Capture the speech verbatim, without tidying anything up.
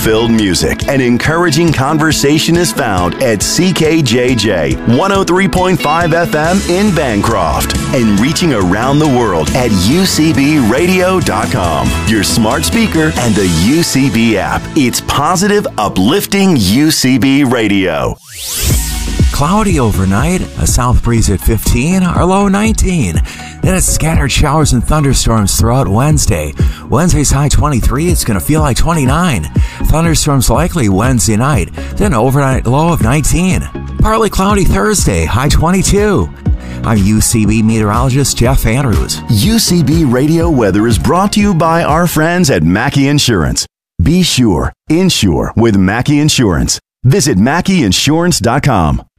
filled music and encouraging conversation is found at C K J J one oh three point five F M in Bancroft and reaching around the world at U C B radio dot com, your smart speaker, and the U C B app. It's positive, uplifting U C B radio. Cloudy overnight, a south breeze at fifteen, our low nineteen. Then it's scattered showers and thunderstorms throughout Wednesday. Wednesday's high twenty-three, it's going to feel like twenty-nine. Thunderstorms likely Wednesday night, then overnight low of nineteen. Partly cloudy Thursday, high twenty-two. I'm U C B meteorologist Jeff Andrews. U C B Radio Weather is brought to you by our friends at Mackey Insurance. Be sure, insure with Mackey Insurance. Visit Mackey Insurance dot com.